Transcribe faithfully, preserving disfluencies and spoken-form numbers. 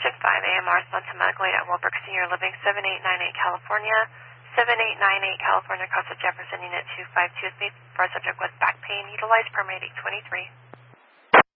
Patient five, A M R Santa Magdalene at Willbrook Senior Living, seven eight nine eight California. seven eight nine eight California, Costa Jefferson, Unit two five two, for a subject with back pain. Utilize permit eight twenty-three.